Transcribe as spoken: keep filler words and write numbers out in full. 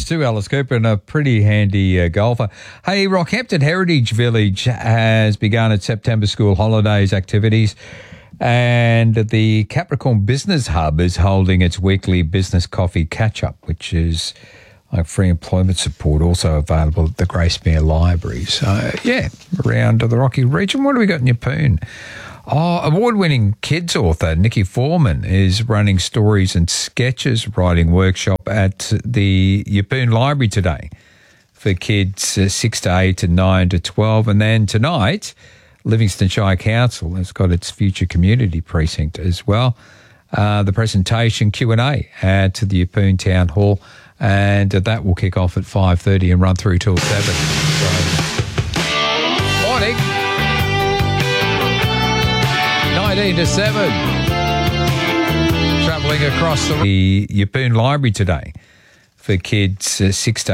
Sue Alice Cooper and a pretty handy uh, golfer. Hey, Rockhampton Heritage Village has begun its September school holidays activities, and the Capricorn Business Hub is holding its weekly business coffee catch-up, which is like free employment support, also available at the Gracemere Library. So, yeah, around the Rocky region. What do we got in Yeppoon? Oh, award-winning kids author Nikki Foreman is running stories and sketches writing workshop at the Yeppoon Library today for kids uh, six to eight and nine to twelve. And then tonight, Livingston Shire Council has got its future community precinct as well. Uh, the presentation Q and A at the Yeppoon Town Hall, and uh, that will kick off at five thirty and run through till seven. So, morning. nineteen to seven. Travelling across the Yeppoon Library today for kids uh, six to